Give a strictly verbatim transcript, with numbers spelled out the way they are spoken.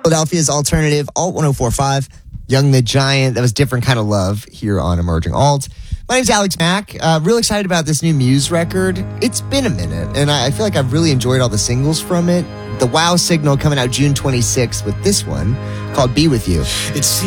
Philadelphia's alternative Alt one oh four point five. Young the Giant. That was Different Kind of Love here on Emerging Alt. My name's Alex Mack. Uh, real excited about this new Muse record. It's been a minute, and I, I feel like I've really enjoyed all the singles from it. The Wow Signal coming out June twenty-sixth with this one called Be With You. It's